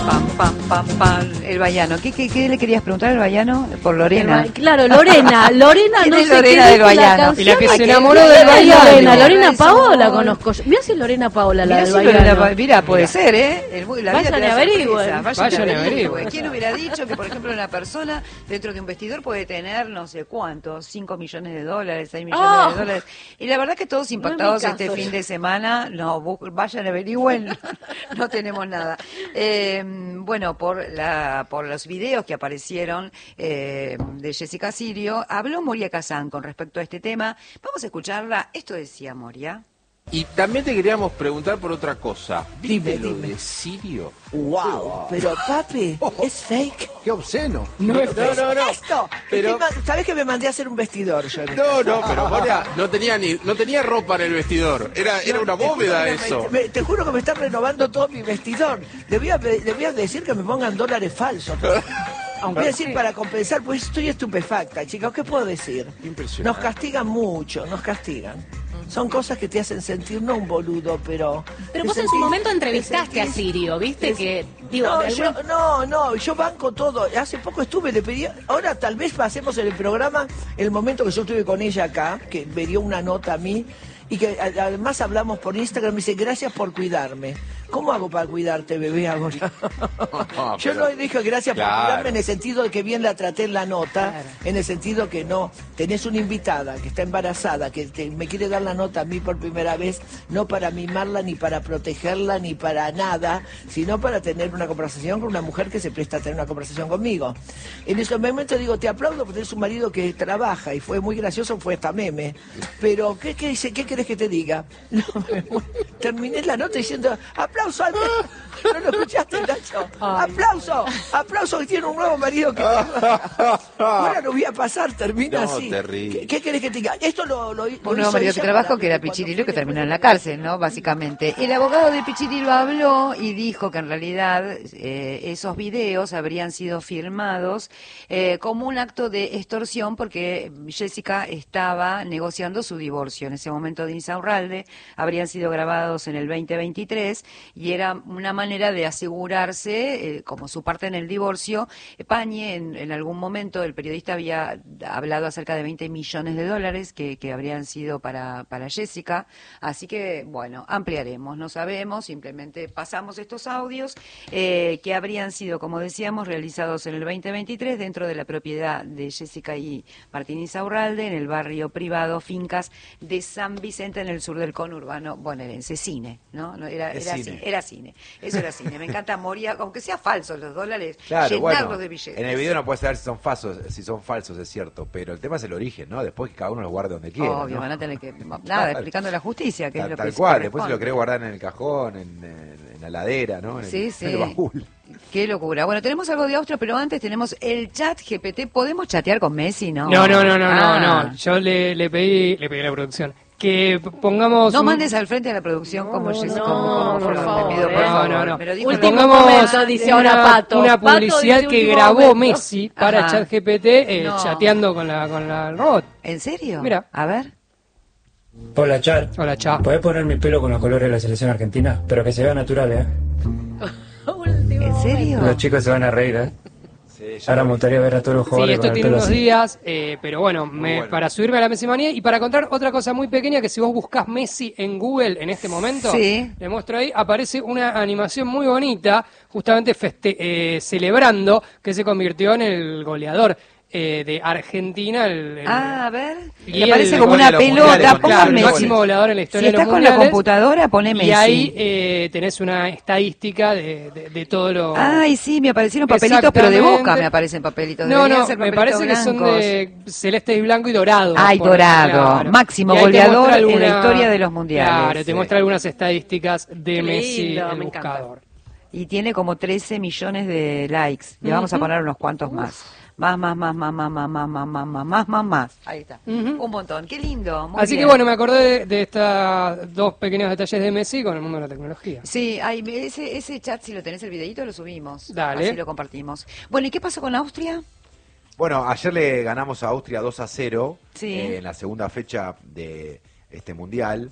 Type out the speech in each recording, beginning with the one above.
Pam, pam, pam, pam. El Bahiano. ¿Qué le querías preguntar al Bahiano? Por Lorena. Claro, Lorena no ¿Quién es sé Lorena qué del Bahiano? Y la que se ¿Quién enamoró es del Bahiano. Lorena Paola la conozco yo. Mira si es Lorena Paola la del Bahiano. Mira, puede ser, ¿eh? La vida te Vayan y da averigüen. sorpresas. Vayan y averigüen. ¿Quién hubiera dicho que, por ejemplo, una persona dentro de un vestidor puede tener no sé cuánto, 5 millones de dólares, 6 millones de dólares? Y la verdad que todos impactados No es mi este caso. fin de semana, vayan, averigüen, no tenemos nada. Bueno, por los videos que aparecieron de Jessica Sirio, habló Moria Kazan con respecto a este tema. Vamos a escucharla. Esto decía Moria. Y también te queríamos preguntar por otra cosa. ¿Viste lo de Sirio? Wow, pero papi, es fake. ¡Qué obsceno! No, no. Esto, Pero- ¿sabés que me mandé a hacer un vestidor yo? No, pero Moria no tenía ropa en el vestidor. Era una bóveda eso. Te juro que me están renovando todo mi vestidor. Le voy a decir que me pongan dólares falsos. Voy a decir para compensar, pues estoy estupefacta, chicos. ¿Qué puedo decir? Impresionante. Nos castigan mucho, nos castigan. Son cosas que te hacen sentir, no un boludo, pero... Pero te vos en su sentís- momento te entrevistaste a sentís- Sirio, ¿viste? Que, digo, No, de alguna- yo banco todo. Hace poco estuve, le pedí, ahora tal vez pasemos en el programa el momento que yo estuve con ella acá, que me dio una nota a mí, y que además hablamos por Instagram, me dice, gracias por cuidarme. ¿Cómo hago para cuidarte, bebé, ahora? Yo no dije gracias por Claro. cuidarme en el sentido de que bien la traté en la nota, en el sentido que no, tenés una invitada que está embarazada, que me quiere dar la nota a mí por primera vez, no para mimarla, ni para protegerla, ni para nada, sino para tener una conversación con una mujer que se presta a tener una conversación conmigo. En ese momento digo, te aplaudo porque tenés un marido que trabaja, y fue muy gracioso, fue esta meme. Pero, ¿qué dice? ¿Qué querés que te diga? No, terminé la nota diciendo, aplauso al... ¿No lo escuchaste, Nacho? ¡Aplauso que tiene un nuevo marido que... Ahora lo voy a pasar, termina No, así. terrible. ¿Qué querés que te diga? Esto lo Un nuevo hizo marido que ella trabajó, para que era cuando Pichirilo, que fue terminó en la después. cárcel, ¿no? Básicamente. El abogado de Pichirilo habló y dijo que en realidad esos videos habrían sido filmados como un acto de extorsión porque Jessica estaba negociando su divorcio. En ese momento de Insaurralde habrían sido grabados en el 2023 y era una manera de asegurarse, como su parte en el divorcio. Pañe, en algún momento, el periodista había hablado acerca de 20 millones de dólares que habrían sido para Jessica. Así que, bueno, ampliaremos, no sabemos, simplemente pasamos estos audios que habrían sido, como decíamos, realizados en el 2023 dentro de la propiedad de Jessica y Martín Insaurralde, en el barrio privado Fincas de San Vicente, en el sur del conurbano bonaerense. Cine, ¿no? Era cine. Eso era cine. Me encanta Moria, aunque sea falso los dólares, Claro, llenarlos bueno, de billetes. en el video no puedes saber si son falsos, es cierto, pero el tema es el origen, ¿no? Después que cada uno los guarde donde quiera. Obvio, ¿no? van a tener que... Nada, explicando la justicia, que es lo Tal que cual, después se corresponde. lo querés guardar en el cajón, en la ladera, ¿no? En Sí. el baúl. Qué locura. Bueno, tenemos algo de Austria, pero antes tenemos el chat GPT. ¿Podemos chatear con Messi? No. No. Yo le pedí a la producción que pongamos... No mandes al frente a la producción como Jessica. por favor, te pido, por favor. no. Me lo dijo Último el- momento, dice ahora Pato. Una Pato publicidad dice que último grabó momento. Messi para Ajá. ChatGPT No. chateando con el robot. ¿En serio? Mira. A ver. Hola, Char. Hola, chao. ¿Podés poner mi pelo con los colores de la selección argentina? Pero que se vea natural, ¿eh? ¿En serio? Los chicos se van a reír, ¿eh? Ahora me gustaría ver a todos los Sí, jugadores esto con el tiene pelo unos así. días, pero bueno, bueno. para subirme a la Messimanía y para contar otra cosa muy pequeña, que si vos buscás Messi en Google en este momento, Sí. le muestro ahí, aparece una animación muy bonita, justamente celebrando que se convirtió en el goleador de Argentina. A ver. Y Y aparece el como gol una de los pelota. mundiales, Pongan claro, el Messi. máximo goleador en la Si historia de los estás con la mundiales. computadora, pone Messi. Y ahí tenés una estadística de todo lo... Ay, sí, me aparecieron papelitos, pero de Exactamente. Boca me aparecen papelitos. No, Deberían no, ser me papelitos parece que son blancos. de celeste y blanco y dorado. Ay, por- dorado. Máximo Y ahí te goleador muestra en la historia de los mundiales. Claro, te Sí. muestra algunas estadísticas de Qué Messi, lindo, el me encanta. buscador. Y tiene como 13 millones de likes. Le vamos a poner unos cuantos más. Más. Ahí está. Ujú. Un montón. Qué lindo. Muy Así bien. que bueno, me acordé de estos dos pequeños detalles de Messi con el mundo de la tecnología. Sí, ese chat, si lo tenés el videito, lo subimos. Dale. Así lo compartimos. Bueno, ¿y qué pasó con Austria? Bueno, ayer le ganamos a Austria 2-0 Sí. en la segunda fecha de este mundial.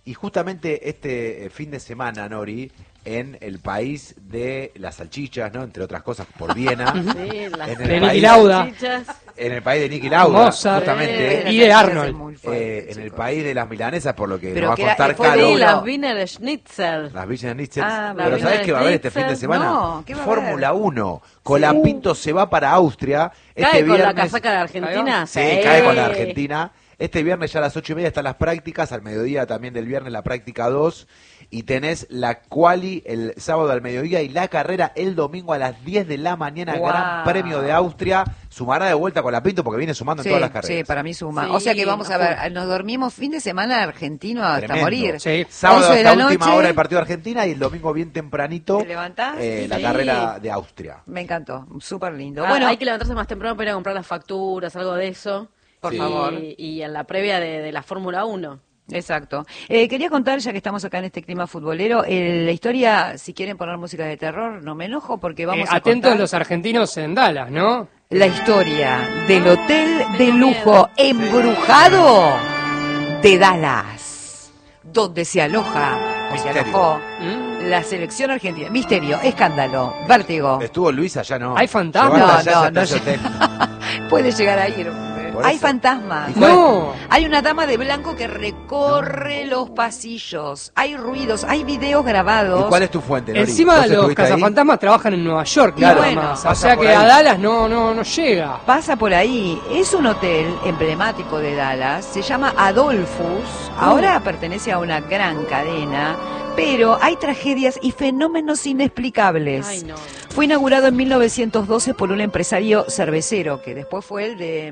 Y justamente este fin de semana, Nori, en el país de las salchichas, ¿no? Entre otras cosas, por Viena. Sí, las en De el Niki país, Lauda. en el país de Niki Lauda, Mozart, justamente. y de Arnold. En el país de las milanesas, por lo que Pero nos va a que era- contar fue Caro. Sí, duro. las Wiener Schnitzel. Las Villas Nietzsche. Ah, Pero la ¿sabés Villa qué va a haber este fin de Schnitzel? semana? No, ¿qué va a Fórmula haber? 1. Colapinto se va para Austria. ¿Cae con la viernes. casaca de Argentina? Sí, cae con la Argentina. Este viernes ya a las 8:30 están las prácticas, al mediodía también del viernes la práctica 2, y tenés la quali el sábado al mediodía y la carrera el domingo a las 10 de la mañana, Wow. Gran Premio de Austria. Sumará de vuelta con la Pinto porque viene sumando Sí, en todas las carreras. sí, para mí suma. Sí, O sea que vamos a a ver, nos dormimos fin de semana argentino hasta Tremendo. morir. Sí. Sábado 11 de hasta la última noche. hora el partido de Argentina y el domingo bien tempranito ¿Te levantás? la Sí. carrera de Austria. Me encantó, súper lindo. Bueno, Bueno, hay que levantarse más temprano para ir a comprar las facturas, algo de eso. Por Y- favor. Y en la previa de la Fórmula 1. exacto. Quería contar, ya que estamos acá en este clima futbolero, la historia, si quieren poner música de terror, no me enojo porque vamos a Atentos contar los argentinos en Dallas, ¿no? la historia del hotel de lujo embrujado de Dallas, donde se aloja, o se Misterio. alojó, ¿Mm? la selección argentina. Misterio, escándalo, vértigo. Estuvo Luis allá, ¿no? ¿Hay fantasmas? Llegó hasta No, allá, no, hasta ese no. hotel. Puede llegar a ir. Por Hay eso. fantasmas. ¿Y cuál- No. Hay una dama de blanco que recorre los pasillos. Hay ruidos, hay videos grabados. ¿Y cuál es tu fuente, Nori? Encima ¿Vos los estuviste ahí? cazafantasmas trabajan en Nueva York, Claro, nada bueno, más. O pasa sea por que a ahí. Dallas no llega. Pasa por ahí. Es un hotel emblemático de Dallas. Se llama Adolphus. Ahora pertenece a una gran cadena. Pero hay tragedias y fenómenos inexplicables. Ay, no. Fue inaugurado en 1912 por un empresario cervecero, que después fue el de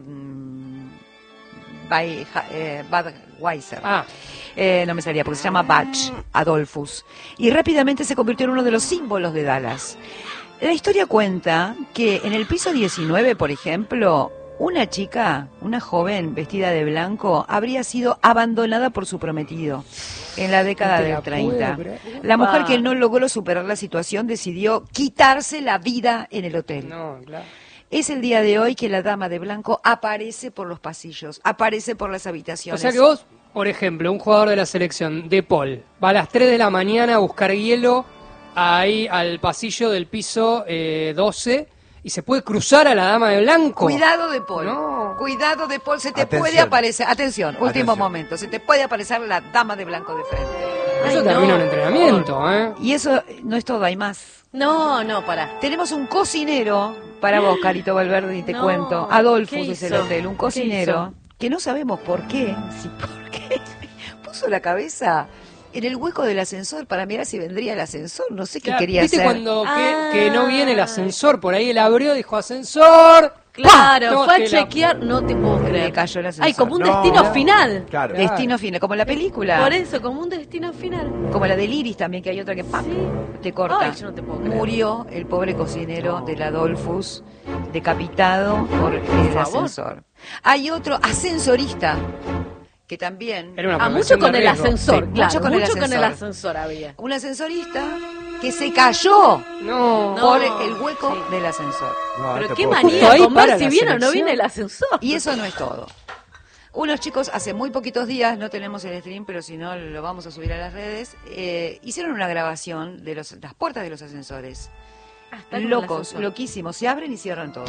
Budweiser. Ah, No me salía porque se llama Batch, Adolphus. Y rápidamente se convirtió en uno de los símbolos de Dallas. La historia cuenta que en el piso 19, por ejemplo, una chica, una joven vestida de blanco, habría sido abandonada por su prometido en la década No te del la 30. puedo creer. La mujer Upa. que no logró superar la situación decidió quitarse la vida en el hotel. no, claro. Es el día de hoy que la dama de blanco aparece por los pasillos, aparece por las O habitaciones. sea que vos, por ejemplo, un jugador de la selección, De Paul, va a las 3 de la mañana a buscar hielo ahí al pasillo del piso 12 y se puede cruzar a la dama de blanco. Cuidado de Paul. No. Cuidado de Paul, se te Atención. puede aparecer. Atención, último Atención. momento. Se te puede aparecer la dama de blanco de frente. Eso Ay, termina no. un entrenamiento, ¿eh? Y eso no es todo, hay más. No, pará. Tenemos un cocinero para vos, Carito Valverde, y te No, cuento. Adolfus ¿qué es el hizo? hotel, un ¿Qué cocinero hizo? que no sabemos por qué. Sí, por qué. Puso la cabeza en el hueco del ascensor para mirar si vendría el ascensor. No sé qué Claro, quería ¿viste hacer. cuando Ah. que no viene el ascensor? Por ahí él abrió, dijo ascensor. Claro, ¡Pah! fue a No, te la- chequear, no te puedo Le creer. cayó el ascensor. Ay, como un No. destino final. Claro. Destino final, como la película. Por eso, como un destino final. Como la del Iris también, que hay otra que ¡pam! Sí. Te corta. Ay, yo no te puedo creer. Murió el pobre cocinero del Adolphus, decapitado por el favor. ascensor. Hay otro ascensorista que también, Era una Ah, mucho profesión de con el riesgo. ascensor, Sí, claro. mucho con el ascensor. ascensor había. un ascensorista que se cayó No. No. por el hueco Sí. del ascensor. No, Pero te qué puedo Justo manía ahí con para ver si la viene o no selección. viene el ascensor. Y eso no es todo. Unos chicos hace muy poquitos días, no tenemos el stream, pero si no lo vamos a subir a las redes, hicieron una grabación de las puertas de los ascensores. Hasta con el Locos, ascensor. loquísimos, se abren y cierran todo.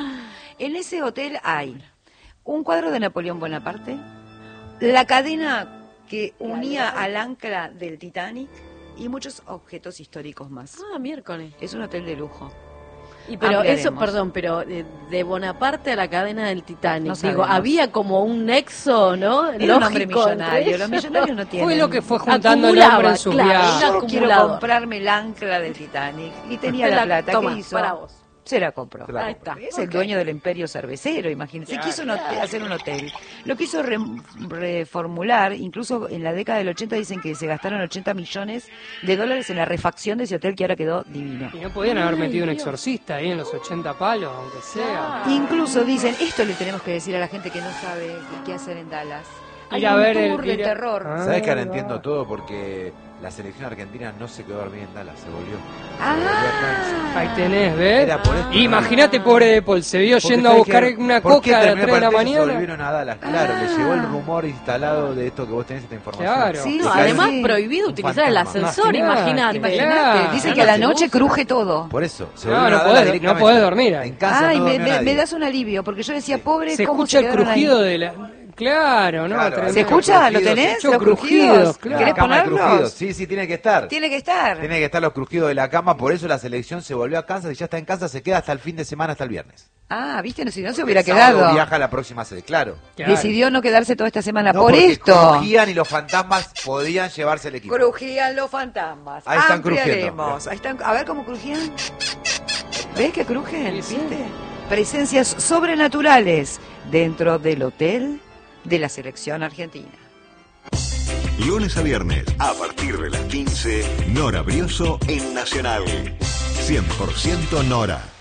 En ese hotel hay un cuadro de Napoleón Bonaparte, la cadena que unía al ancla del Titanic y muchos objetos históricos más. Ah, miércoles. Es un hotel de lujo. Y pero Ampliaremos. eso, perdón, pero de Bonaparte a la cadena del Titanic, No digo, sabemos. había como un nexo, ¿no? Era un hombre Lógico entre millonario, los ellos. millonarios no tienen. Fue lo que fue juntando el Acumulaba, hombre en sus claro. viajes. Yo un quiero acumulador. comprarme el ancla del Titanic y tenía Te la la- plata. toma, ¿Qué hizo? para vos. Se la compró. Se la Ahí está. Es el dueño del imperio cervecero, imagínense. Quiso hacer un hotel. Lo quiso reformular, incluso en la década del 80 dicen que se gastaron 80 millones de dólares en la refacción de ese hotel que ahora quedó divino. Y no podían haber metido un exorcista ahí en los 80 palos, aunque sea. Incluso dicen, esto le tenemos que decir a la gente que no sabe qué hacer en Dallas. Hay Ir a un ver el- tour de ir a- terror. Ah. ¿Sabes que ahora va. entiendo todo? Porque la selección argentina no se quedó dormida en Dallas, se volvió. Ahí tenés, ¿ves? Era por esto, Imagínate, pobre De Paul, se vio yendo a buscar una coca a las 3 de la Se mañana. volvieron a Dallas, claro, le llegó el rumor instalado de esto que vos tenés, esta información. Claro. Sí, De no, que hay además un prohibido utilizar el fantasma. ascensor, imagínate. Claro. Dicen que a la noche cruje todo. Por eso, se No, volvieron no a podés- Dallas no directamente. podés dormir ahí. En casa Ay, no durmió nadie. me das un alivio, porque yo decía, pobre, Se ¿cómo escucha el quedaron ahí? crujido de la... Claro, ¿no? Claro, Tremendo. ¿Se escucha? ¿Lo crujidos, tenés? escucho ¿Los crujidos? crujidos, claro. ¿Querés La cama de ponerlos? crujidos. Sí, tiene que estar. Tiene que estar. Tiene que estar los crujidos de la cama, por eso la selección se volvió a Kansas y ya está en casa, se queda hasta el fin de semana, hasta el viernes. Ah, viste, no, si no se hubiera El sábado quedado. viaja a la próxima sede, claro. Claro. Decidió no quedarse toda esta semana No, por porque esto. crujían y los fantasmas podían llevarse el equipo. Crujían los fantasmas. Ahí están Ampliaremos. crujiendo. Ahí están, a ver cómo crujían. ¿Ves que crujen? Sí, sí. ¿Viste? Presencias sobrenaturales dentro del hotel de la selección argentina. Lunes a viernes, a partir de las 15, Nora Brioso en Nacional. 100% Nora.